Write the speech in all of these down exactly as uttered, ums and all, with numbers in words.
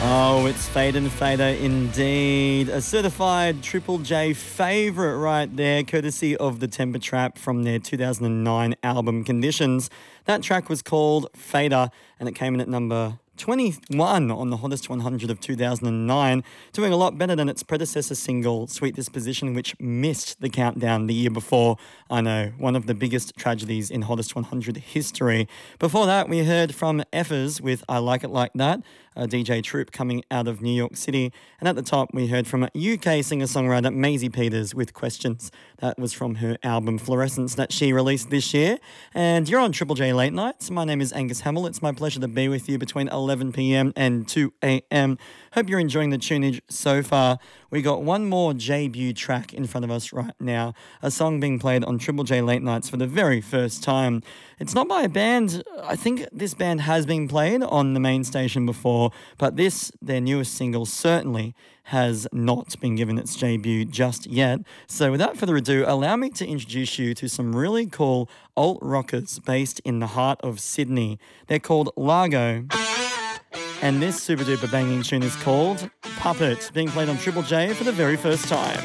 Oh, it's Fade and Fader indeed. A certified Triple J favourite right there, courtesy of the Temper Trap from their two thousand nine album Conditions. That track was called Fader and it came in at number twenty-one on the Hottest one hundred of two thousand nine, doing a lot better than its predecessor single, Sweet Disposition, which missed the countdown the year before. I know, one of the biggest tragedies in Hottest one hundred history. Before that, we heard from Effers with I Like It Like That, a D J troupe coming out of New York City. And at the top, we heard from U K singer-songwriter Maisie Peters with Questions. That was from her album Fluorescence that she released this year. And you're on Triple J Late Nights. My name is Angus Hamill. It's my pleasure to be with you between eleven p.m. and two a.m. Hope you're enjoying the tunage so far. We got one more debut track in front of us right now, a song being played on Triple J Late Nights for the very first time. It's not by a band. I think this band has been played on the main station before, but this, their newest single, certainly has not been given its debut just yet. So without further ado, allow me to introduce you to some really cool alt rockers based in the heart of Sydney. They're called Largo. And this super duper banging tune is called Puppet, being played on Triple J for the very first time.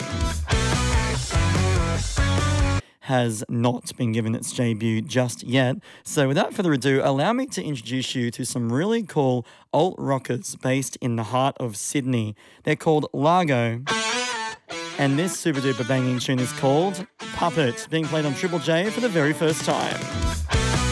Has not been given its debut just yet. So without further ado, allow me to introduce you to some really cool alt rockers based in the heart of Sydney. They're called Largo. And this super duper banging tune is called Puppet, being played on Triple J for the very first time.